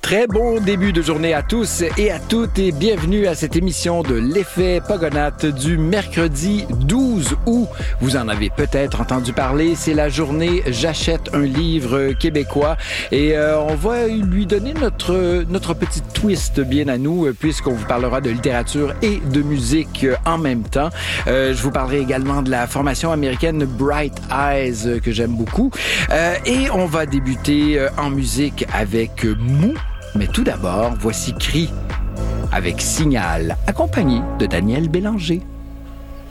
Très bon début de journée à tous et à toutes et bienvenue à cette émission de l'effet Pogonates du mercredi 12 août. Vous en avez peut-être entendu parler, c'est la journée J'achète un livre québécois et on va lui donner notre petit twist bien à nous puisqu'on vous parlera de littérature et de musique en même temps. Je vous parlerai également de la formation américaine Bright Eyes que j'aime beaucoup et on va débuter en musique avec Mou. Mais tout d'abord, voici Cri avec Signal, accompagné de Daniel Bélanger.